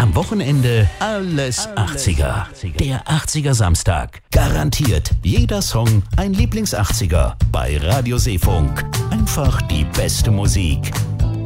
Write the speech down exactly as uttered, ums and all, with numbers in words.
Am Wochenende alles achtziger. Der achtziger Samstag. Garantiert jeder Song ein Lieblings-achtziger bei Radio Seefunk. Einfach die beste Musik